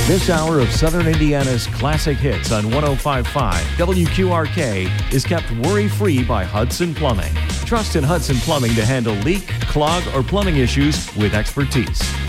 This hour of Southern Indiana's classic hits on 105.5 WQRK is kept worry-free by Hudson Plumbing. Trust in Hudson Plumbing to handle leak, clog, or plumbing issues with expertise.